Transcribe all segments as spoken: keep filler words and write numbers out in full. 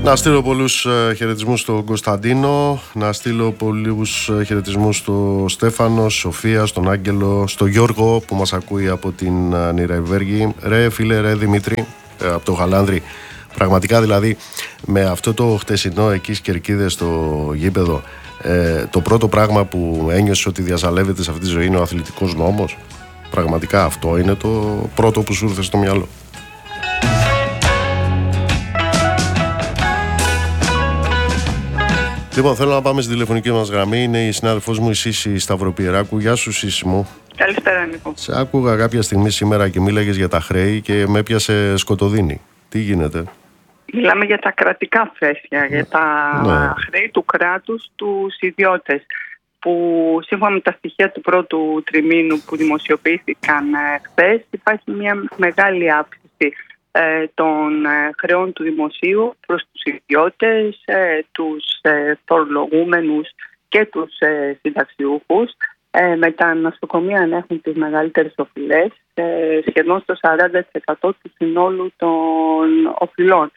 Να στείλω πολλούς χαιρετισμούς στον Κωνσταντίνο, να στείλω πολλούς χαιρετισμούς στο Στέφανο, Σοφία, στον Άγγελο, στο Γιώργο που μας ακούει από την Νιρεμβέργη. Ρε φίλε, ρε Δημήτρη, από το Γαλάνδρι. Πραγματικά δηλαδή με αυτό το χτεσινό εκεί στις Κερκίδες στο γήπεδο, ε, το πρώτο πράγμα που ένιωσες ότι διαζαλεύεται σε αυτή τη ζωή είναι ο αθλητικός νόμος. Πραγματικά αυτό είναι το πρώτο που σου ήρθε στο μυαλό. Λοιπόν, θέλω να πάμε στη τηλεφωνική μας γραμμή. Είναι η συνάδελφός μου η Σύση Σταυροπιεράκου. Γεια σου, Σύση μου. Καλησπέρα, Νίκο. Σε άκουγα κάποια στιγμή σήμερα και μίλαγες για τα χρέη και με έπιασε σκοτωδίνη. Τι γίνεται? Μιλάμε για τα κρατικά φέσια, για τα ναι. χρέη του κράτους τους ιδιώτες, που σύμφωνα με τα στοιχεία του πρώτου τριμήνου που δημοσιοποιήθηκαν χθες, υπάρχει μια μεγάλη αύξηση των χρεών του δημοσίου προς τους ιδιώτες, τους φορολογούμενους και τους συνταξιούχους, με τα νοσοκομεία να έχουν τις μεγαλύτερες οφειλές, σχεδόν στο σαράντα τοις εκατό του συνόλου των οφειλών.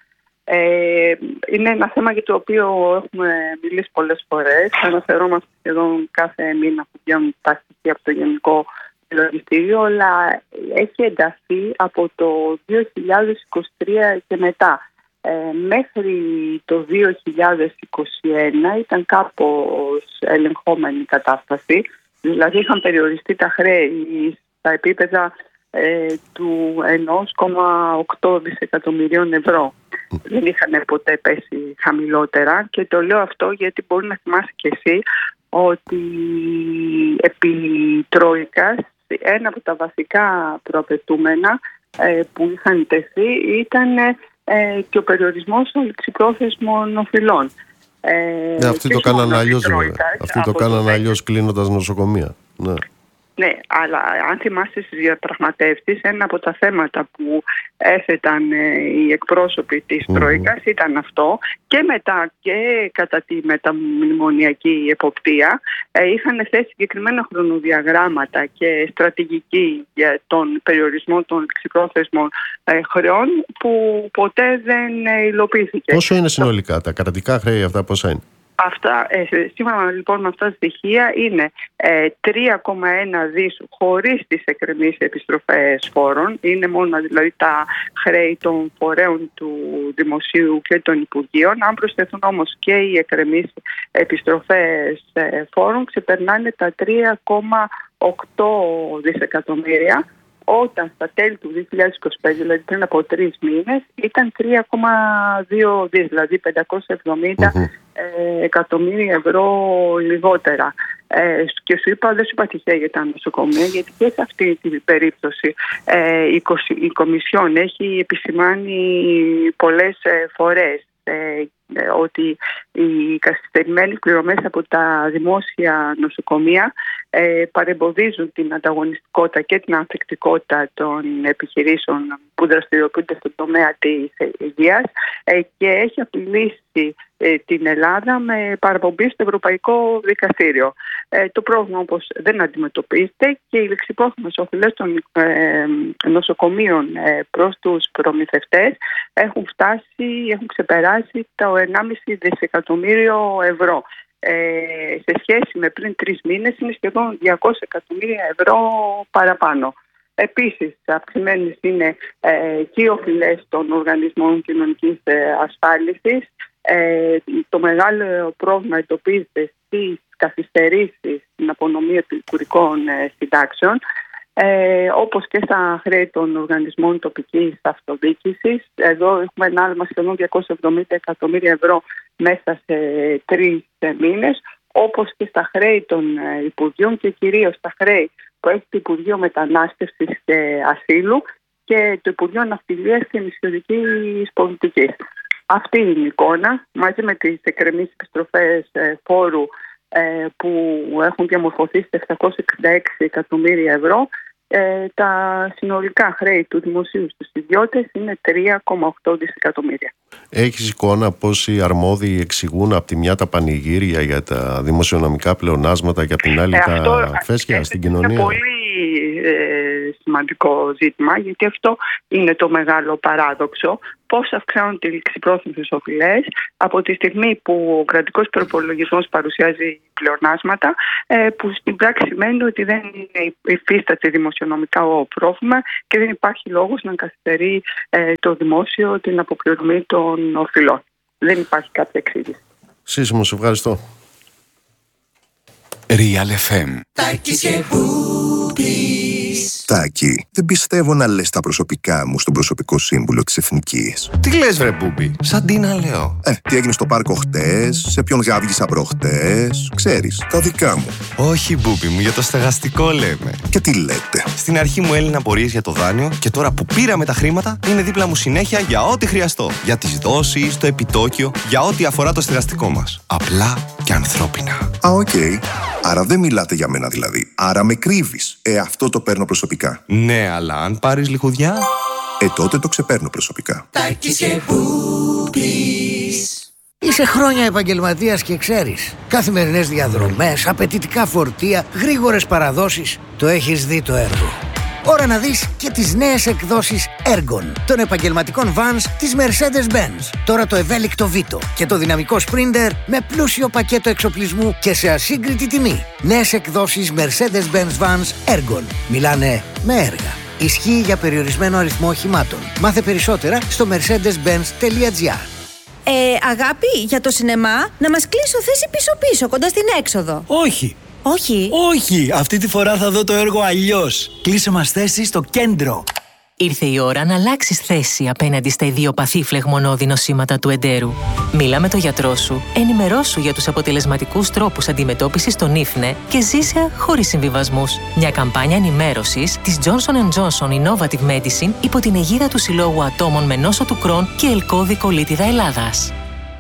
Είναι ένα θέμα για το οποίο έχουμε μιλήσει πολλές φορές. Αναφερόμαστε σχεδόν κάθε μήνα που βγαίνουν τα στοιχεία από το Γενικό Λογιστήριο, αλλά έχει ενταθεί από το δύο χιλιάδες είκοσι τρία και μετά. Ε, μέχρι το δύο χιλιάδες είκοσι ένα ήταν κάπως ελεγχόμενη η κατάσταση. Δηλαδή είχαν περιοριστεί τα χρέη στα επίπεδα ε, του ένα κόμμα οκτώ δισεκατομμυρίων ευρώ. Δεν είχαν ποτέ πέσει χαμηλότερα, και το λέω αυτό γιατί μπορεί να θυμάσαι και εσύ ότι επί Τρόικας ένα από τα βασικά προαπαιτούμενα ε, που είχαν τεθεί ήταν ε, και ο περιορισμός των ληξιπρόθεσμων οφειλών. Ε, ναι, αυτοί το κάνανε αλλιώς, αυτοί το κάνανε αλλιώς κλείνοντας νοσοκομεία. Ναι. Ναι, αλλά αν θυμάστε στις διαπραγματεύσεις, ένα από τα θέματα που έθεταν οι εκπρόσωποι της mm-hmm. Τρόικας ήταν αυτό, και μετά και κατά τη μεταμνημονιακή εποπτεία ε, είχαν θέσει συγκεκριμένα χρονοδιαγράμματα και στρατηγική για τον περιορισμό των ληξιπρόθεσμων ε, χρεών, που ποτέ δεν υλοποιήθηκε. Πόσο είναι συνολικά τα κρατικά χρέη αυτά, πόσα είναι? Αυτά, ε, σύμφωνα λοιπόν με αυτά τα στοιχεία, είναι ε, τρία κόμμα ένα δις χωρίς τις εκκρεμείς επιστροφές φόρων. Είναι μόνο δηλαδή τα χρέη των φορέων του Δημοσίου και των Υπουργείων. Αν προσθεθούν όμως και οι εκκρεμείς επιστροφές ε, φόρων, ξεπερνάνε τα τρία κόμμα οκτώ δισεκατομμύρια, όταν στα τέλη του δύο χιλιάδες είκοσι πέντε, δηλαδή πριν από τρεις μήνες, ήταν τρία κόμμα δύο δις, δηλαδή πεντακόσια εβδομήντα mm-hmm. εκατομμύρια ευρώ λιγότερα. Ε, και σου είπα, δεν σου είπα τυχαία για τα νοσοκομεία, γιατί και σε αυτή την περίπτωση ε, η, η Κομισιόν έχει επισημάνει πολλές ε, φορές ε, ε, ότι οι καθυστερημένες πληρωμές από τα δημόσια νοσοκομεία ε, παρεμποδίζουν την ανταγωνιστικότητα και την ανθεκτικότητα των επιχειρήσεων που δραστηριοποιούνται στον τομέα της υγείας, ε, και έχει απειλήσει ε, την Ελλάδα με παραπομπή στο Ευρωπαϊκό Δικαστήριο. Ε, το πρόβλημα όπως δεν αντιμετωπίζεται, και οι ληξιπρόθεσμες οφειλές των ε, νοσοκομείων ε, προς τους προμηθευτές έχουν φτάσει, έχουν ξεπεράσει το ενάμιση δισεκατομμύριο ευρώ. Ε, σε σχέση με πριν τρεις μήνες είναι σχεδόν διακόσια εκατομμύρια ευρώ παραπάνω. Επίσης, αυξημένες είναι ε, και οι οφειλές των οργανισμών κοινωνικής ε, ασφάλισης. Ε, το μεγάλο πρόβλημα εντοπίζεται στις καθυστερήσεις στην απονομή επικουρικών ε, συντάξεων, ε, όπως και στα χρέη των οργανισμών τοπικής αυτοδιοίκησης. Εδώ έχουμε ένα άλμα σχεδόν διακόσια εβδομήντα εκατομμύρια ευρώ μέσα σε τρεις μήνες, όπως και στα χρέη των ε, Υπουργείων, και κυρίως στα χρέη που έχει το Υπουργείο Μετανάστευσης και Ασύλου και το Υπουργείο Ναυτιλίας και Νησιωτικής Πολιτικής. Αυτή είναι η εικόνα, μαζί με τις εκκρεμείς επιστροφές ε, φόρου ε, που έχουν διαμορφωθεί σε επτακόσια εξήντα έξι εκατομμύρια ευρώ. Ε, τα συνολικά χρέη του δημοσίου στους ιδιώτες είναι τρία κόμμα οκτώ δισεκατομμύρια. Έχεις εικόνα πώς οι αρμόδιοι εξηγούν από τη μια τα πανηγύρια για τα δημοσιονομικά πλεονάσματα και από την άλλη ε, τα αυτό, φέσια ε, στην κοινωνία? Είναι πολύ ε, σημαντικό ζήτημα, γιατί αυτό είναι το μεγάλο παράδοξο. Πώς αυξάνονται οι ληξιπρόθεσμες οφειλές από τη στιγμή που ο κρατικός προϋπολογισμός παρουσιάζει πλεονάσματα, που στην πράξη σημαίνει ότι δεν υφίσταται δημοσιονομικά πρόβλημα και δεν υπάρχει λόγος να καθυστερεί το δημόσιο την αποπληρωμή των οφειλών. Δεν υπάρχει κάποια εξήγηση. Σύσσωμο, σε ευχαριστώ. Real εφ εμ. Τάκη, δεν πιστεύω να λες τα προσωπικά μου στον προσωπικό σύμβουλο της Εθνικής. Τι λες βρε Μπούμπι, σαν τι να λέω. Ε, τι έγινε στο πάρκο χτες, σε ποιον γάβγισα προχτές, ξέρεις, τα δικά μου. Όχι Μπούμπι μου, για το στεγαστικό λέμε. Και τι λέτε. Στην αρχή μου έλυναν απορίες για το δάνειο και τώρα που πήραμε τα χρήματα είναι δίπλα μου συνέχεια για ό,τι χρειαστώ. Για τις δόσεις, το επιτόκιο, για ό,τι αφορά το στεγαστικό μας. Απλά και ανθρώπινα. Α, οκ. Okay. Άρα δεν μιλάτε για μένα δηλαδή. Άρα με κρύβεις. Ε, αυτό το παίρνω προσωπικά. Ναι, αλλά αν πάρεις λιχουδιά... Ε, τότε το ξεπαίρνω προσωπικά. Είσαι χρόνια επαγγελματίας και ξέρεις. Καθημερινές διαδρομές, απαιτητικά φορτία, γρήγορες παραδόσεις. Το έχεις δει το έργο. Ώρα να δεις και τις νέες εκδόσεις Ergon των επαγγελματικών vans της Mercedes-Benz. Τώρα το ευέλικτο Vito και το δυναμικό Sprinter με πλούσιο πακέτο εξοπλισμού και σε ασύγκριτη τιμή. Νέες εκδόσεις Mercedes-Benz vans Ergon. Μιλάνε με έργα. Ισχύει για περιορισμένο αριθμό οχημάτων. Μάθε περισσότερα στο mercedes benz τελεία gr. Ε, αγάπη, για το σινεμά, να μας κλείσω θέση πίσω-πίσω, κοντά στην έξοδο. Όχι. Όχι. Όχι, αυτή τη φορά θα δω το έργο αλλιώς. Κλείσε μας θέση στο κέντρο. Ήρθε η ώρα να αλλάξεις θέση απέναντι στα ιδιοπαθή φλεγμονώδη νοσήματα του εντέρου. Μίλα με τον γιατρό σου, ενημερώσου για τους αποτελεσματικούς τρόπους αντιμετώπισης των ίφνε και ζήσε χωρίς συμβιβασμούς. Μια καμπάνια ενημέρωσης της Johnson εντ Johnson Innovative Medicine υπό την αιγίδα του Συλλόγου Ατόμων με νόσο του Κρόν και Ελκώδη Κολίτιδα Ελλάδας.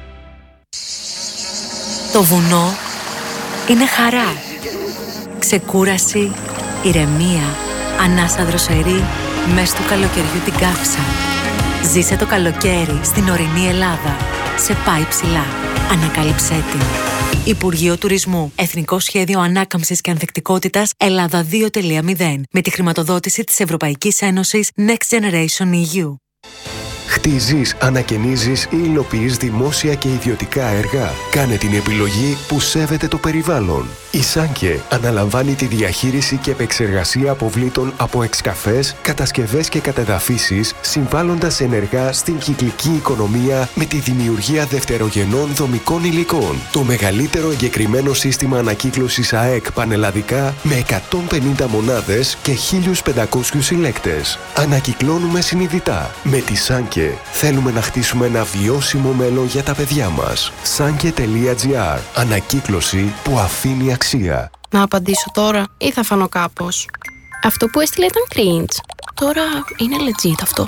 Το βουνό είναι χαρά, ξεκούραση, ηρεμία, ανάσα δροσερή, μες του καλοκαιριού την καύσα. Ζήσε το καλοκαίρι στην ορεινή Ελλάδα. Σε πάει ψηλά. Ανακάλυψέ την. Υπουργείο Τουρισμού. Εθνικό Σχέδιο Ανάκαμψης και Ανθεκτικότητας Ελλάδα δύο τελεία μηδέν. Με τη χρηματοδότηση της Ευρωπαϊκής Ένωσης Next Generation ι γιου. Χτίζεις, ανακαινίζεις ή υλοποιείς δημόσια και ιδιωτικά έργα. Κάνε την επιλογή που σέβεται το περιβάλλον. Η Σάνκε αναλαμβάνει τη διαχείριση και επεξεργασία αποβλήτων από εξκαφές, κατασκευές και κατεδαφίσεις, συμβάλλοντας ενεργά στην κυκλική οικονομία με τη δημιουργία δευτερογενών δομικών υλικών. Το μεγαλύτερο εγκεκριμένο σύστημα ανακύκλωσης ΑΕΚ πανελλαδικά με εκατόν πενήντα μονάδες και χίλιους πεντακόσιους συλλέκτες. Ανακυκλώνουμε συνειδητά. Με τη Σάνκε θέλουμε να χτίσουμε ένα βιώσιμο μέλλον για τα παιδιά μας. Σάνκε τελεία gr. Ανακύκλωση που αφήνει αξία. Να απαντήσω τώρα ή θα φανώ κάπως? Αυτό που έστειλε ήταν cringe. Τώρα είναι legit αυτό.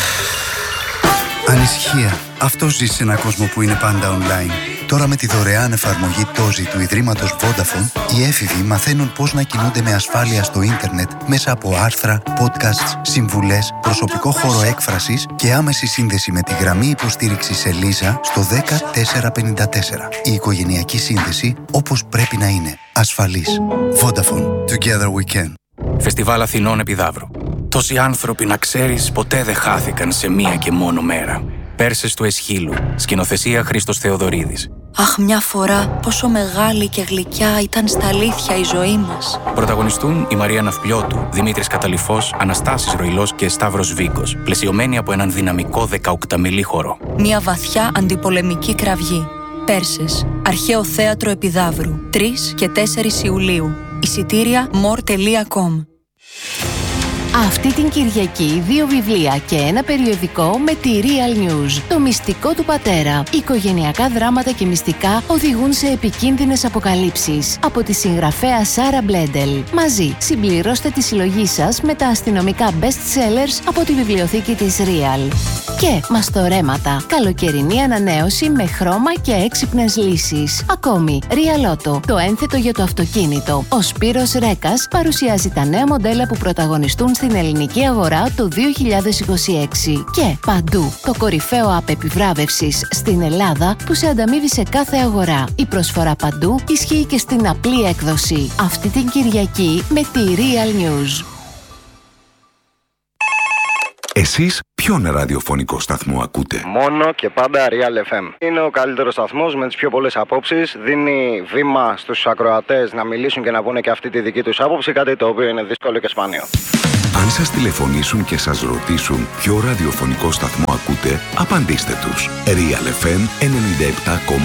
Ανησυχία. Αυτό ζει σε έναν κόσμο που είναι πάντα online. Τώρα με τη δωρεάν εφαρμογή Τόζι του Ιδρύματος Vodafone, οι έφηβοι μαθαίνουν πώς να κινούνται με ασφάλεια στο ίντερνετ μέσα από άρθρα, podcasts, συμβουλές, προσωπικό χώρο έκφρασης και άμεση σύνδεση με τη γραμμή υποστήριξης Ελίζα στο δέκα τέσσερα πενήντα τέσσερα. Η οικογενειακή σύνδεση όπως πρέπει να είναι. Ασφαλής. Vodafone. Together we can. Φεστιβάλ Αθηνών Επιδαύρου. Τόσοι άνθρωποι, να ξέρεις, ποτέ δεν χάθηκαν σε μία και μόνο μέρα. Πέρσες του Εσχύλου. Σκηνοθεσία Χρήστος Θεοδωρίδης. Αχ, μια φορά πόσο μεγάλη και γλυκιά ήταν στα αλήθεια η ζωή μας. Πρωταγωνιστούν η Μαρία Ναυπλιώτου, Δημήτρης Καταλυφός, Αναστάσης Ροϊλός και Σταύρος Βίγκος, πλαισιωμένοι από έναν δυναμικό δεκαοκταμιλή χορό. Μια βαθιά αντιπολεμική κραυγή. Πέρσες. Αρχαίο θέατρο Επιδαύρου. τρεις και τέσσερις Ιουλίου. Εισιτήρια more τελεία com. Αυτή την Κυριακή δύο βιβλία και ένα περιοδικό με τη Real News. Το μυστικό του πατέρα. Οικογενειακά δράματα και μυστικά οδηγούν σε επικίνδυνες αποκαλύψεις. Από τη συγγραφέα Σάρα Μπλέντελ. Μαζί συμπληρώστε τη συλλογή σας με τα αστυνομικά best sellers από τη βιβλιοθήκη της Real. Και μαστορέματα. Καλοκαιρινή ανανέωση με χρώμα και έξυπνες λύσεις. Ακόμη, Real Auto. Το ένθετο για το αυτοκίνητο. Ο Σπύρος Ρέκας παρουσιάζει τα νέα μοντέλα που πρωταγωνιστούν στην ελληνική αγορά το δύο χιλιάδες είκοσι έξι. Και παντού, το κορυφαίο app επιβράβευσης στην Ελλάδα που σε ανταμείβει σε κάθε αγορά. Η προσφορά παντού ισχύει και στην απλή έκδοση. Αυτή την Κυριακή με τη Real News. Εσείς ποιον ραδιοφωνικό σταθμό ακούτε? Μόνο και πάντα Real εφ εμ. Είναι ο καλύτερος σταθμός με τις πιο πολλές απόψεις. Δίνει βήμα στους ακροατές να μιλήσουν και να πούνε και αυτή τη δική τους άποψη, κάτι το οποίο είναι δύσκολο και σπάνιο. Αν σας τηλεφωνήσουν και σας ρωτήσουν ποιο ραδιοφωνικό σταθμό ακούτε, απαντήστε τους. Real εφ εμ ενενήντα επτά κόμμα